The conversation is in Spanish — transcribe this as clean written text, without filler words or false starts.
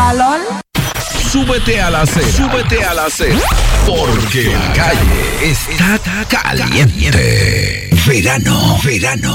calor. Súbete a la acera. Súbete a la acera. Porque la calle está caliente. Verano, verano.